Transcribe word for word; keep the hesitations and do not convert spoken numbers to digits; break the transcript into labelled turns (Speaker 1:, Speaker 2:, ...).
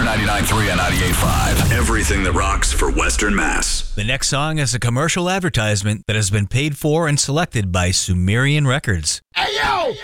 Speaker 1: Western ninety-nine point three and ninety-eight point five. Everything that rocks for Western Mass.
Speaker 2: The next song is a commercial advertisement that has been paid for and selected by Sumerian Records.
Speaker 3: Hey, yo!